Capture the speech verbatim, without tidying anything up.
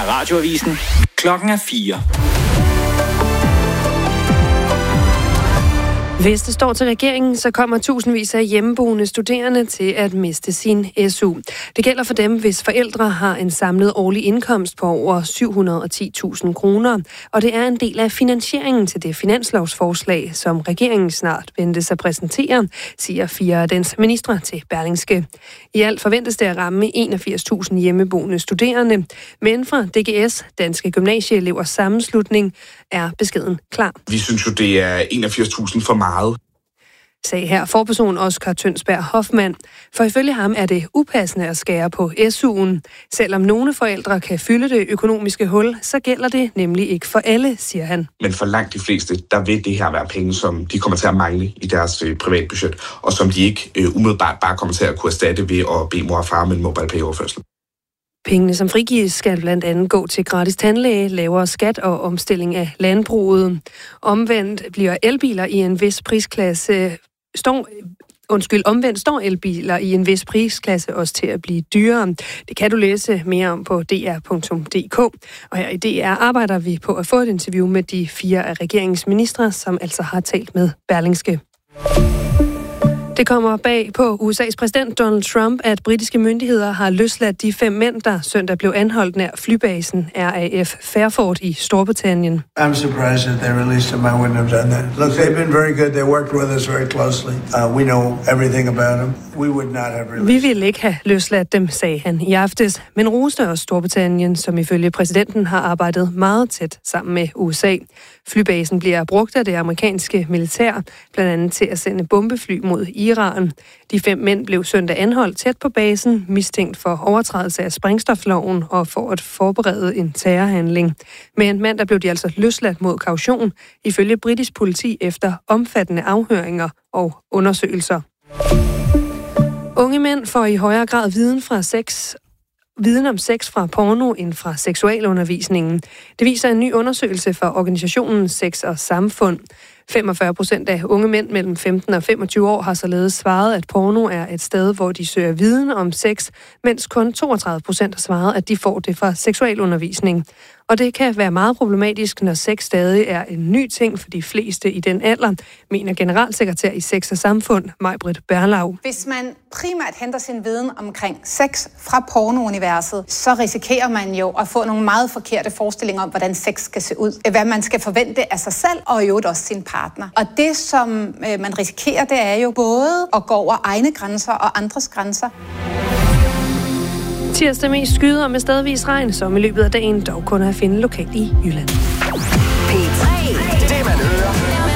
Radioavisen. Klokken er fire. Hvis det står til regeringen, så kommer tusindvis af hjemmeboende studerende til at miste sin S U. Det gælder for dem, hvis forældre har en samlet årlig indkomst på over syv hundrede og ti tusind kroner, og det er en del af finansieringen til det finanslovsforslag, som regeringen snart ventes at præsentere, siger fire af dens ministre til Berlingske. I alt forventes det at ramme enogfirs tusind hjemmeboende studerende, men fra D G S, Danske Gymnasieelevers Sammenslutning, er beskeden klar. Vi synes jo, det er enogfirs tusind for meget. Sagde her forperson Oscar Tønsberg Hoffmann. For ifølge ham er det upassende at skære på S U'en. Selvom nogle forældre kan fylde det økonomiske hul, så gælder det nemlig ikke for alle, siger han. Men for langt de fleste, der vil det her være penge, som de kommer til at mangle i deres øh, privatbudget, og som de ikke øh, umiddelbart bare kommer til at kunne erstatte ved at bede mor og far med en MobilePay-overførsel. Pengene, som frigives, skal blandt andet gå til gratis tandlæge, lavere skat og omstilling af landbruget. Omvendt bliver elbiler i en vis prisklasse står, undskyld, omvendt står elbiler i en vis prisklasse også til at blive dyrere. Det kan du læse mere om på d r punktum d k. Og her i D R arbejder vi på at få et interview med de fire af regeringsministre, som altså har talt med Berlingske. Det kommer bag på U S A's præsident Donald Trump, at britiske myndigheder har løsladt de fem mænd, der søndag blev anholdt nær flybasen R A F Fairford i Storbritannien. I'm surprised that they released them. I wouldn't have done that. Look, they've been very good. They worked with us very closely. Uh, we know everything about them. We would not have released. Vi ville ikke have løsladt dem, sagde han i aftes, men roste også Storbritannien, som ifølge præsidenten har arbejdet meget tæt sammen med U S A. Flybasen bliver brugt af det amerikanske militær, blandt andet til at sende bombefly mod Iran. De fem mænd blev søndag anholdt tæt på basen, mistænkt for overtrædelse af sprængstofloven og for at forberede en terrorhandling. Men mandag blev de altså løsladt mod kaution, ifølge britisk politi efter omfattende afhøringer og undersøgelser. Unge mænd får i højere grad viden fra sex Viden om sex fra porno end fra seksualundervisningen. Det viser en ny undersøgelse fra organisationen Sex og Samfund. femogfyrre procent af unge mænd mellem femten og femogtyve år har således svaret, at porno er et sted, hvor de søger viden om sex, mens kun toogtredive procent har svaret, at de får det fra seksualundervisning. Og det kan være meget problematisk, når sex stadig er en ny ting for de fleste i den alder, mener generalsekretær i Sex og Samfund, Maj-Britt Berlau. Hvis man primært henter sin viden omkring sex fra pornouniverset, så risikerer man jo at få nogle meget forkerte forestillinger om, hvordan sex skal se ud. Hvad man skal forvente af sig selv, og i øvrigt også sin partner. Og det, som man risikerer, det er jo både at gå over egne grænser og andres grænser. Tirsdag mest skyder med stedvis regn, som i løbet af dagen dog kun er at finde lokalt i Jylland. P tre